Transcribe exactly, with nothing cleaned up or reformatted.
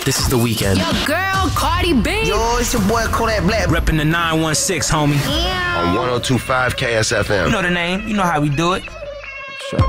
This is The Weeknd. Your girl, Cardi B. Yo, it's your boy Kodak Black. Reppin' the nine one six, homie. Yeah. On one oh two point five K S F M. You know the name. You know how we do it.